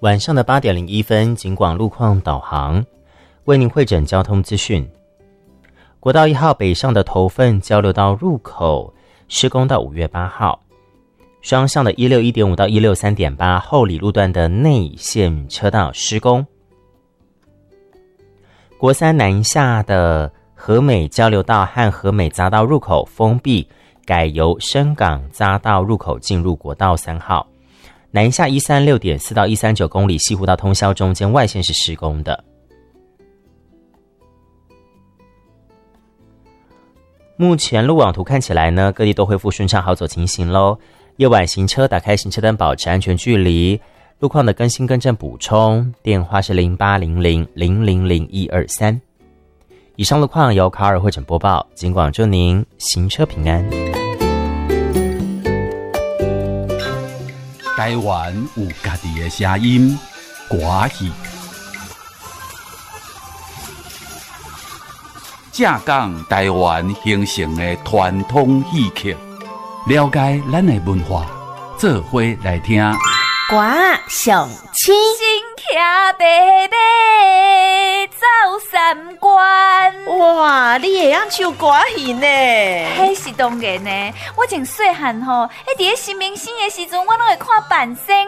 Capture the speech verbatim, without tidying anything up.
晚上的八点零一分，警广路况导航为您汇整交通资讯。国道一号北上的头份交流道入口施工到五月八号，双向的一六一点五到一六三点八后里路段的内线车道施工。国三南下的和美交流道和和美匝道入口封闭，改由深港匝道入口进入国道三号。南下一三六点四到一三九公里西湖道通霄中间外线是施工的。目前路网图看起来呢，各地都恢复顺畅好走情形咯。夜晚行车打开行车灯，保持安全距离。路况的更新更正补充，电话是零八零零零零零一二三。以上路况由卡尔汇整播报，警广祝您行车平安。 台湾有家己的声音，歌戏。正讲台湾形成的传统戏曲，了解咱的文化，做伙来听。 歌上青， 新徛白马走三关。 哇，你会晓唱歌戏呢？ 迄是当然呢，我从细汉吼，一伫咧新明星的时阵，我拢会看扮生。